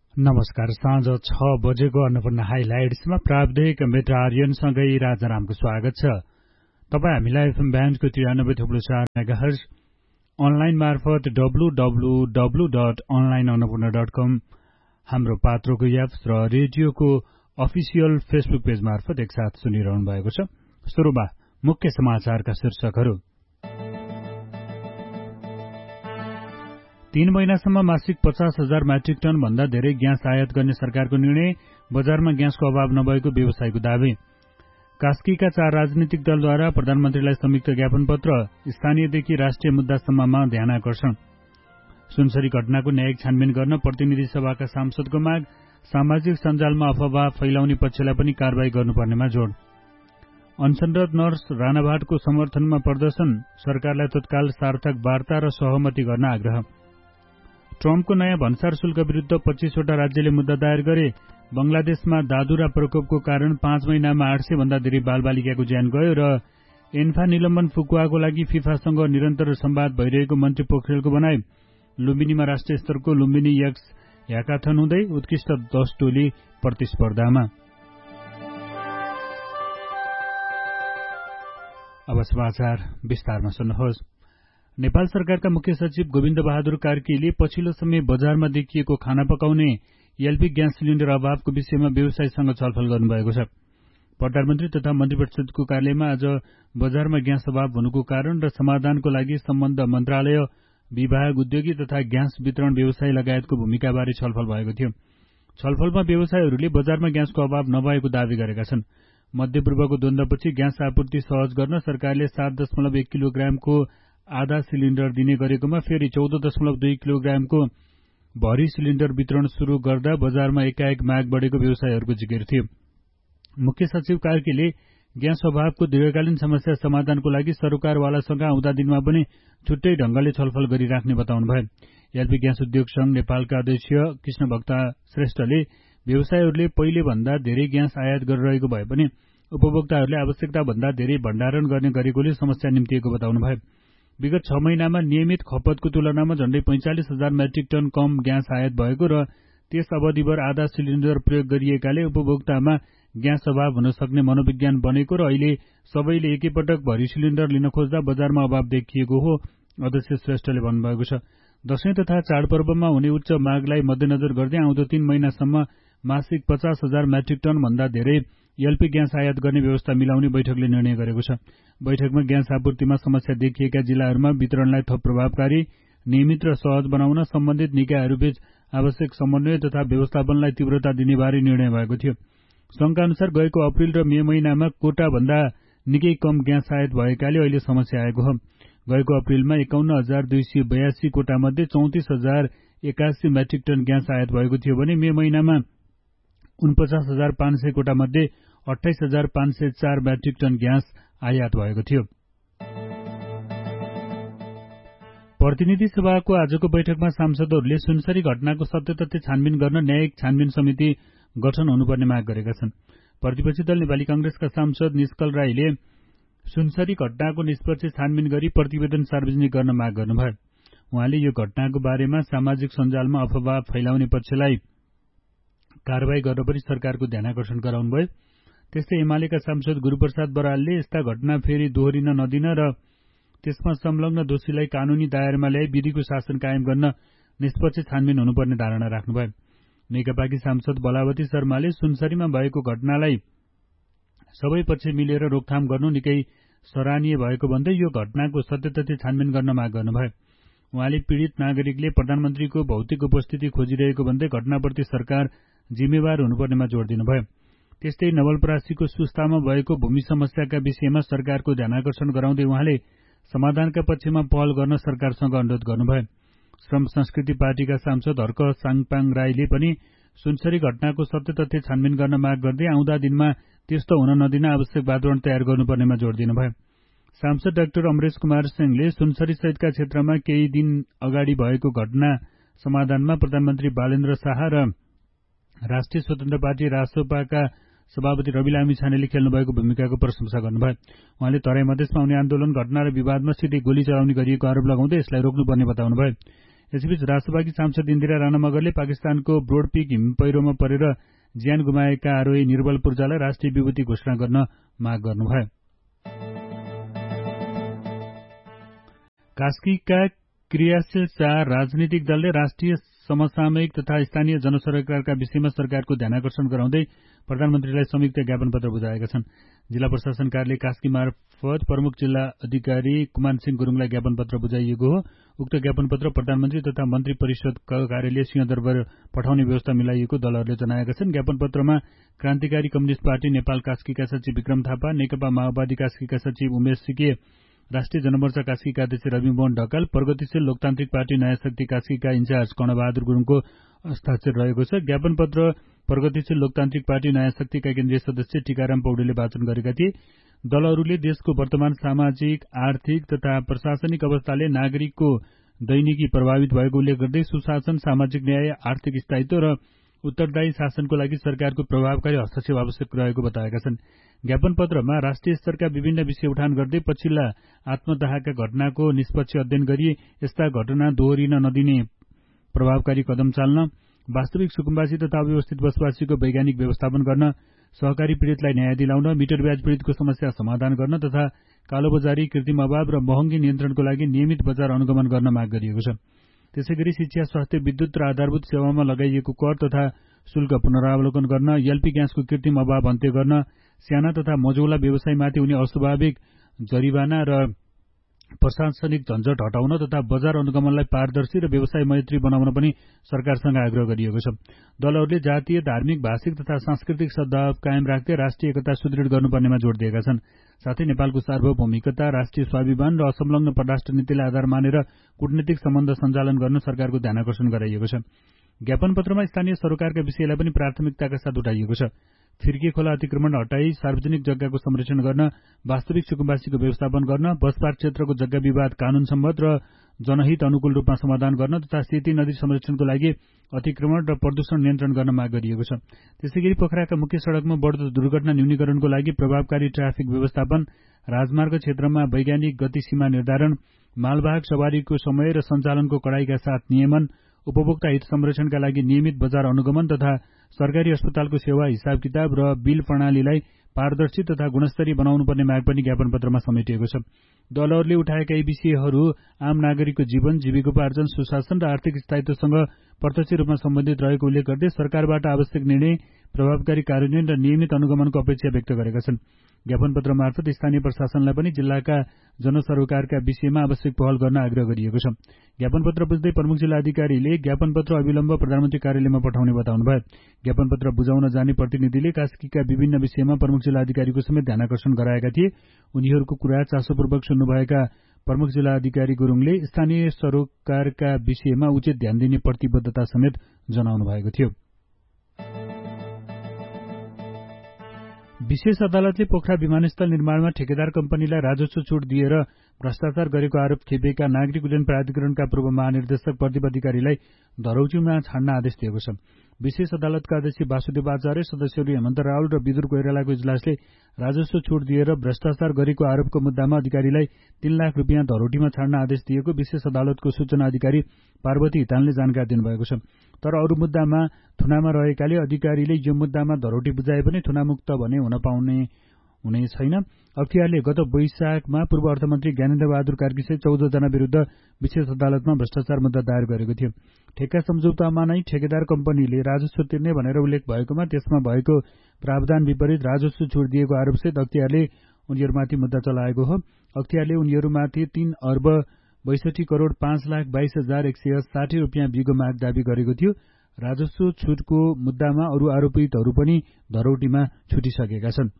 नमस्कार। साँझ 6 बजेको अन्नपूर्ण हाइलाइट्समा प्राविधिक मित्र आर्यनसँगै राजारामको स्वागत छ। तपाईँ हामीलाई एफएम ब्यान्डको 93.4 मेगाहर्ज, अनलाइन मार्फत www.onlineannapurna.com, हाम्रो पात्रोको एप्स र रेडियोको अफिसियल फेसबुक पेज मार्फत एकसाथ सुनिरहनु भएको छ। सुरुमा मुख्य समाचारका शीर्षकहरू। 3 महिनासम्म मासिक 50,000 मेट्रिक टन भन्दा धेरै ग्यास आयात गर्ने सरकारको निर्णय, बजारमा ग्यासको अभाव नभएको व्यवसायीको दावी। कास्कीका 4 राजनीतिक दलद्वारा प्रधानमन्त्रीलाई संयुक्त ज्ञापन पत्र, स्थानीयदेखि राष्ट्रिय मुद्दासम्ममा ध्यानाकर्षण। सुनसरी घटनाको न्यायिक छानबिन गर्न प्रतिनिधि सभाका सांसदको माग, सामाजिक सञ्जालमा अफवाह फैलाउने पक्षलाई पनि कारबाही गर्नुपर्नेमा जोड। अनसनरत नर्स राणाभाटको समर्थनमा प्रदर्शन, सरकारलाई तत्काल सार्थक वार्ता र सहमति गर्न आग्रह। ट्रम्पको नयाँ भन्सार शुल्क विरुद्ध 25 वटा राज्यले मुद्दा दायर गरे। बंगलादेशमा दादुरा प्रकोपको कारण 5 महिनामा 800 भन्दा धेरै बालबालिकाको ज्यान गयो र एन्फा निलम्बन फुकुवाको लागि फिफासँग निरन्तर संवाद भइरहेको मन्त्री पोखरेलको भनाई। लुम्बिनीमा राष्ट्रिय स्तरको लुम्बिनी एक्स ह्याकाथन हुँदै उत्कृष्ट 10 टोली प्रतिस्पर्धामा। अब समाचार विस्तारमा सुन्नुहोस्। नेपाल सरकारका मुख्य सचिव गोविन्द बहादुर कार्कीले पछिल्लो समय बजारमा देखिएको खाना पकाउने एलपी ग्यास सिलिण्डर अभावको विषयमा व्यवसायीसँग छलफल गर्नुभएको छ। प्रधानमन्त्री तथा मन्त्रीपरिषदको कार्यालयमा आज बजारमा ग्यास अभाव हुनुको कारण र समाधानको लागि सम्बन्ध मन्त्रालय, विभाग, उद्योगी तथा ग्यास वितरण व्यवसायी लगायतको भूमिकाबारे छलफल भएको थियो। छलफलमा व्यवसायीहरूले बजारमा ग्यासको अभाव नभएको दावी गरेका छन्। मध्यपूर्वको द्वन्द्वपछि ग्यास आपूर्ति सहज गर्न सरकारले 7.1 किलोग्रामको आधा सिलिण्डर दिने गरेकोमा फेरि 14.2 किलोग्रामको भरी सिलिण्डर वितरण शुरू गर्दा बजारमा एकाएक माग बढेको व्यवसायीहरूको जिकिर थियो। मुख्य सचिव कार्कीले ग्यास अभावको दीर्घकालीन समस्या समाधानको लागि सरकारवालासँग आउँदा दिनमा पनि छुट्टै ढंगले छलफल गरिराख्ने बताउनुभयो। एलपी ग्यास उद्योग संघ नेपालका अध्यक्ष कृष्णभक्त श्रेष्ठले व्यवसायीहरूले पहिले भन्दा धेरै ग्यास आयात गरिरहेको भए पनि उपभोक्ताहरूले आवश्यकता भन्दा धेरै भण्डारण गर्ने गरेकोले समस्या निम्तिएको बताउनुभयो। विगत 6 महिनामा नियमित खपतको तुलनामा झण्डै 45,000 मेट्रिक टन कम ग्यास आयात भएको र त्यस अवधिभर आधा सिलिण्डर प्रयोग गरिएकाले उपभोक्तामा ग्यास अभाव हुन सक्ने मनोविज्ञान बनेको र अहिले सबैले एकैपटक भरी सिलिण्डर लिन खोज्दा बजारमा अभाव देखिएको हो, अध्यक्ष श्रेष्ठले भन्नुभएको छ। दशैं तथा चाडपर्वमा हुने उच्च मागलाई मध्यनजर गर्दै आउँदो 3 महिनासम्म मासिक 50,000 मेट्रिक टन भन्दा धेरै एलपी ग्यास आयात गर्ने व्यवस्था मिलाउने बैठकले निर्णय गरेको छ। बैठकमा ग्यास आपूर्तिमा समस्या देखिएका जिल्लाहरूमा वितरणलाई थप प्रभावकारी, नियमित र सहज बनाउन सम्बन्धित निकायहरूबीच आवश्यक समन्वय तथा व्यवस्थापनलाई तीव्रता दिने बारे निर्णय भएको थियो। संघका अनुसार गएको अप्रिल र मे महिनामा कोटा भन्दा निकै कम ग्यास आयात भएकाले अहिले समस्या आएको हो। गएको अप्रिलमा 51,282 कोटामध्ये 34,081 मेट्रिक टन ग्यास आयात भएको थियो भने मे महिनामा 49,500 कोटामध्ये 28,504 मेट्रिक टन ग्यास आयात भएको थियो। प्रतिनिधि सभाको आजको बैठकमा सांसदहरूले सुनसरी घटनाको सत्य तथ्य छानबिन गर्न न्यायिक छानबिन समिति गठन हुनुपर्ने माग गरेका छन्। प्रतिपक्षी दल नेपाली कांग्रेसका सांसद निष्कल राईले सुनसरी घटनाको निष्पक्ष छानबिन गरी प्रतिवेदन सार्वजनिक गर्न माग गर्नुभयो। उहाँले यो घटनाको बारेमा सामाजिक सञ्जालमा अफवाह फैलाउने पक्षलाई कारबाही गर्न पनि सरकारको ध्यानाकर्षण गराउनुभयो। त्यस्तै एमालेका सांसद गुरूप्रसाद बरालले यस्ता घटना फेरि दोहोरिन नदिन र त्यसमा संलग्न दोषीलाई कानूनी दायरामा ल्याई विधिको शासन कायम गर्न निष्पक्ष छानबिन हुनुपर्ने धारणा राख्नुभयो। नेकपाकी सांसद बलावती शर्माले सुनसरीमा भएको घटनालाई सबै पक्ष मिलेर रोकथाम गर्नु निकै सराहनीय भएको भन्दै यो घटनाको सत्य तथ्य छानबिन गर्न माग गर्नुभयो। उहाँले पीड़ित नागरिकले प्रधानमन्त्रीको भौतिक उपस्थिति खोजिरहेको भन्दै घटनाप्रति सरकार जिम्मेवार हुनुपर्नेमा जोड़ दिनुभयो। त्यस्तै नवलपरासीको सुस्तामा भएको भूमि समस्याका विषयमा सरकारको ध्यानाकर्षण गराउँदै उहाँले समाधानका पक्षमा पहल गर्न सरकारसँग अनुरोध गर्नुभयो। श्रम संस्कृति पार्टीका सांसद हर्क साङपाङ राईले पनि सुनसरी घटनाको सत्य तथ्य छानबिन गर्न माग गर्दै आउँदा दिनमा त्यस्तो हुन नदिन आवश्यक वातावरण तयार गर्नुपर्नेमा जोड़ दिनुभयो। सांसद डाक्टर अमरेश कुमार सिंहले सुनसरी सहितका क्षेत्रमा केही दिन अगाडि भएको घटना समाधानमा प्रधानमन्त्री बालेन्द्र शाह र राष्ट्रिय स्वतन्त्र पार्टी रासोपाका सभापति रवि लामी छानेले खेल्नुभएको भूमिकाको प्रशंसा गर्नुभयो। उहाँले तराई मधेसमा हुने आन्दोलन, घटना र विवादमा सिधै गोली चलाउने गरिएको आरोप लगाउँदै यसलाई रोक्नुपर्ने बताउनुभयो। यसैबीच राष्ट्रवादी सांसद इन्दिरा राणा मगरले पाकिस्तानको ब्रोडपीक हिमपैह्रोमा परेर ज्यान गुमाएका आरोही निर्बल पूर्जालाई राष्ट्रिय विभूति घोषणा गर्न माग गर्नुभयो। कास्कीका क्रियाशील 4 राजनीतिक दलले राष्ट्रिय समसामयिक तथा स्थानीय जनसरोकारका विषयमा सरकारको ध्यानाकर्षण गराउँदै प्रधानमन्त्रीलाई संयुक्त ज्ञापन पत्र बुझाएका छन्। जिल्ला प्रशासन कार्यालय कास्की मार्फत प्रमुख जिल्ला अधिकारी कुमार सिंह गुरुङलाई ज्ञापन पत्र बुझाइएको हो। उक्त ज्ञापन पत्र प्रधानमन्त्री तथा मन्त्री परिषदका कार्यालय सिंहदरबार पठाउने व्यवस्था मिलाइएको दलहरूले जनाएका छन्। ज्ञापन पत्रमा क्रान्तिकारी कम्युनिष्ट पार्टी नेपाल कास्कीका सचिव विक्रम थापा, नेकपा माओवादी कास्कीका सचिव उमेश सिके, राष्ट्रिय जनमोर्चा कास्कीका अध्यक्ष रविमोहन ढकाल, प्रगतिशील लोकतान्त्रिक पार्टी नयाँ शक्ति कास्कीका इन्चार्ज कर्णबहादुर गुरुङको हस्ताक्षर रहेको छ। ज्ञापन पत्र प्रगतिशील लोकतान्त्रिक पार्टी नयाँ शक्तिका केन्द्रीय सदस्य टीकाराम पौडेलले वाचन गरेका थिए। दलहरूले देशको वर्तमान सामाजिक, आर्थिक तथा प्रशासनिक अवस्थाले नागरिकको दैनिकी प्रभावित भएको उल्लेख गर्दै सुशासन, सामाजिक न्याय, आर्थिक स्थायित्व र उत्तरदायी शासनको लागि सरकारको प्रभावकारी हस्तक्षेप आवश्यक रहेको बताएका छन्। ज्ञापन पत्रमा राष्ट्रिय स्तरका विभिन्न विषय उठान गर्दै पछिल्ला आत्मदाहका घटनाको निष्पक्ष अध्ययन गरी यस्ता घटना दोहोरिन नदिने प्रभावकारी कदम चाल्न, वास्तविक सुकुम्बासी तथा अव्यवस्थित बसोबासीको वैज्ञानिक व्यवस्थापन गर्न, सहकारी पीडितलाई न्याय दिलाउन, मिटर ब्याज पीडितको समस्या समाधान गर्न तथा कालोबजारी, कृत्रिम अभाव र महँगी नियन्त्रणको लागि नियमित बजार अनुगमन गर्न माग गरिएको छ। त्यसैगरी शिक्षा, स्वास्थ्य, विद्युत र आधारभूत सेवामा लगाइएको कर तथा शुल्क पुनरावलोकन गर्न, एलपी ग्यासको कृत्रिम अभाव अन्त्य गर्न, साना तथा मझौला व्यवसायमाथि हुने अस्वाभाविक जरिवाना र प्रशासनिक झन्झट हटाउन तथा बजार अनुगमनलाई पारदर्शी र व्यवसाय मैत्री बनाउन पनि सरकारसँग आग्रह गरिएको छ। दलहरूले जातीय, धार्मिक, भाषिक तथा सांस्कृतिक सद्भाव कायम राख्दै राष्ट्रिय एकता सुदृढ गर्नुपर्नेमा जोड़ दिएका छन्। साथै नेपालको सार्वभौमिकता, राष्ट्रिय स्वाभिमान र असंलग्न परराष्ट्र नीतिलाई आधार मानेर कूटनीतिक सम्बन्ध सञ्चालन गर्न सरकारको ध्यानाकर्षण गराइएको छ। ज्ञापन पत्रमा स्थानीय सरोकारका विषयलाई पनि प्राथमिकताका साथ उठाइएको छ। फिर्के खोला अतिक्रमण हटाई सार्वजनिक जग्गाको संरक्षण गर्न, वास्तविक सुकुम्बासीको व्यवस्थापन गर्न, बसपार क्षेत्रको जग्गा विवाद कानून सम्मत र जनहित अनुकूल रूपमा समाधान गर्न तथा सेती नदी संरक्षणको लागि अतिक्रमण र प्रदूषण नियन्त्रण गर्न माग गरिएको छ। त्यसैगरी पोखराका मुख्य सड़कमा बढ्दो दुर्घटना न्यूनीकरणको लागि प्रभावकारी ट्राफिक व्यवस्थापन, राजमार्ग क्षेत्रमा वैज्ञानिक गति सीमा निर्धारण, मालवाहक सवारीको समय र सञ्चालनको कडाईका साथ नियमन, उपभोक्ता हित संरक्षणका लागि नियमित बजार अनुगमन तथा सरकारी अस्पतालको सेवा हिसाब किताब र बिल प्रणालीलाई पारदर्शी तथा गुणस्तरीय बनाउनुपर्ने माग पनि ज्ञापन पत्रमा समेटिएको छ। दलहरूले उठाएका यी विषयहरू आम नागरिकको जीवन, जीविकोपार्जन, सुशासन र आर्थिक स्थायित्वसँग प्रत्यक्ष रूपमा सम्बन्धित रहेको उल्लेख गर्दै सरकारबाट आवश्यक निर्णय, प्रभावकारी कार्यान्वयन र नियमित अनुगमनको अपेक्षा व्यक्त गरेका छन्। ज्ञापन पत्र मार्फत स्थानीय प्रशासनलाई पनि जिल्लाका जनसरोकारका विषयमा आवश्यक पहल गर्न आग्रह गरिएको छ। ज्ञापन पत्र बुझ्दै प्रमुख जिल्ला अधिकारीले ज्ञापन पत्र अविलम्ब प्रधानमन्त्री कार्यालयमा पठाउने बताउनुभयो। ज्ञापन पत्र बुझाउन जाने प्रतिनिधिले कास्कीका विभिन्न विषयमा प्रमुख जिल्ला अधिकारीको समेत ध्यानाकर्षण गराएका थिए। उनीहरूको कुरा चासोपूर्वक सुन्नुभएका प्रमुख जिल्ला अधिकारी गुरुङले स्थानीय सरोकारका विषयमा उचित ध्यान दिने प्रतिबद्धता समेत जनाउनु भएको थियो। विशेष अदालतले पोखरा विमानस्थल निर्माणमा ठेकेदार कम्पनीलाई राजस्व छुट दिएर भ्रष्टाचार गरेको आरोप खेपेका नागरिक उड्डयन प्राधिकरणका पूर्व महानिर्देशक प्रदीप अधिकारीलाई धरौटीमा छाड्न आदेश दिएको छ। विशेष अदालतका अध्यक्ष वासुदेव आचार्य, सदस्यहरू हेमन्त रावल र विदुर कोइरालाको इजलासले राजस्व छुट दिएर भ्रष्टाचार गरेको आरोपको मुद्दामा अधिकारीलाई 3 लाख रुपियाँ धरौटीमा छाड्न आदेश दिएको विशेष अदालतको सूचना अधिकारी पार्वती हितालले जानकारी दिनुभएको छ। तर अरू मुद्दामा थुनामा रहेकाले अधिकारीले यो मुद्दामा धरौटी बुझाए पनि थुनामुक्त भने हुने छैन। अख्तियारले गत वैशाखमा पूर्व अर्थमन्त्री ज्ञानेन्द्र बहादुर कार्कीसहित 14 जना विरुद्ध विशेष अदालतमा भ्रष्टाचार मुद्दा दायर गरेको थियो। ठेक्का सम्झौतामा नै ठेकेदार कम्पनीले राजस्व तिर्ने भनेर उल्लेख भएकोमा त्यसमा भएको प्रावधान विपरीत राजस्व छुट दिएको आरोपसहित अख्तियारले उनीहरूमाथि मुद्दा चलाएको हो। अख्तियारले उनीहरूमाथि 3 अर्ब 62 करोड 5,22,160 रुपियाँ बिगो माग दावी गरेको थियो। राजस्व छुटको मुद्दामा अरू आरोपितहरू पनि धरौटीमा छुटिसकेका छन्।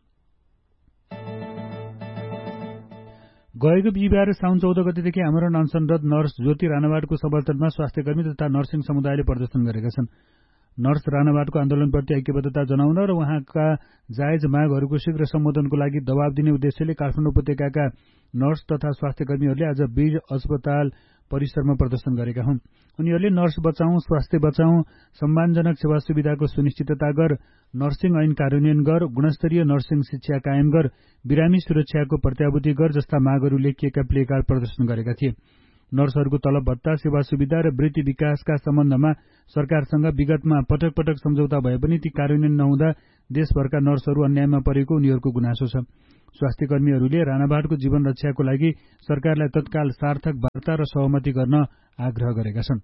गएको बिहिबार साउन 14 गतेदेखि आमरण अनसनरत नर्स ज्योति राणावाटको समर्थनमा स्वास्थ्यकर्मी तथा नर्सिङ समुदायले प्रदर्शन गरेका छन्। नर्स राणावाटको आन्दोलनप्रति ऐक्यबद्धता जनाउन र उहाँका जायज मागहरूको शीघ्र सम्बोधनको लागि दबाव दिने उद्देश्यले काठमाडौँ उपत्यकाका नर्स तथा स्वास्थ्यकर्मीहरूले आज वीर अस्पताल परिसरमा प्रदर्शन गरेका हुन्। उनीहरूले नर्स बचाउँ, स्वास्थ्य बचाउँ, सम्मानजनक सेवा सुविधाको सुनिश्चितता गर, नर्सिङ ऐन कार्यान्वयन गर, गुणस्तरीय नर्सिङ शिक्षा कायम गर, बिरामी सुरक्षाको प्रत्याभूति गर जस्ता मागहरू लेखिएका प्लेकार्ड प्रदर्शन गरेका थिए। नर्सहरूको तलब भत्ता, सेवा सुविधा र वृत्ति विकासका सम्बन्धमा सरकारसँग विगतमा पटक पटक सम्झौता भए पनि ती कार्यान्वयन नहुँदा देशभरका नर्सहरू अन्यायमा परेको उनीहरूको गुनासो छ। स्वास्थ्य कर्मीहरूले राणावाडको जीवन रक्षाको लागि सरकारलाई तत्काल सार्थक वार्ता र सहमति गर्न आग्रह गरेका छन्।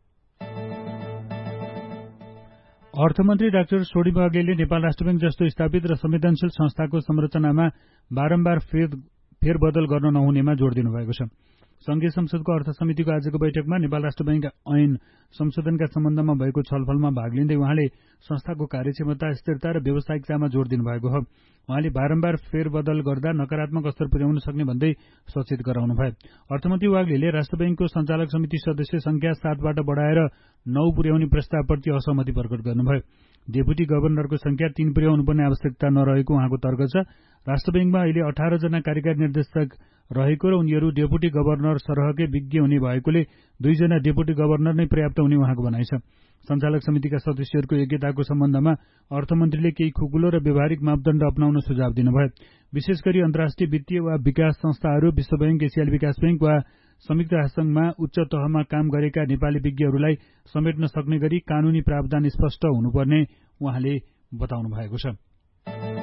अर्थमन्त्री डाक्टर सोडी बाग्लेले नेपाल राष्ट्र बैंक जस्तो स्थापित र संवेदनशील संस्थाको संरचनामा बारम्बार फेरबदल गर्न नहुनेमा जोड़ दिनुभएको छ। संघीय संसदको अर्थ समितिको आजको बैठकमा नेपाल राष्ट्र बैंक ऐन संशोधनका सम्बन्धमा भएको छलफलमा भाग लिँदै उहाँले संस्थाको कार्यक्षमता, स्थिरता र व्यावसायिकतामा जोड़ दिनुभएको हो। उहाँले बारम्बार फेरबदल गर्दा नकारात्मक असर पुर्याउन सक्ने भन्दै सचेत गराउनु भयो। अर्थमन्त्री वाग्लेले राष्ट्र बैंकको सञ्चालक समिति सदस्य संख्या 7 बाट बढाएर 9 पुर्याउने प्रस्तावप्रति असहमति प्रकट गर्नुभयो। डेपुटी गभर्नरको संख्या 3 पुर्याउनुपर्ने आवश्यकता नरहेको उहाँको तर्क छ। राष्ट्र बैंकमा अहिले 18 जना कार्यकारी निर्देशक रहेको र उनीहरू डेपुटी गभर्नर सरहकै विज्ञ हुने भएकोले 2 जना डेपुटी गभर्नर नै पर्याप्त हुने उहाँको भनाइ छ। सञ्चालक समितिका सदस्यहरूको योग्यताको सम्बन्धमा अर्थमन्त्रीले केही खुकुलो र व्यावहारिक मापदण्ड अपनाउन सुझाव दिनुभयो। विशेष गरी अन्तर्राष्ट्रिय वित्तीय वा विकास संस्थाहरू, विश्व बैंक, एसियाली विकास बैंक वा संयुक्त राष्ट्रसङ्घमा उच्च तहमा काम गरेका नेपाली विज्ञहरूलाई समेट्न सक्ने गरी कानूनी प्रावधान स्पष्ट हुनुपर्ने उहाँले बताउनु भएको छ।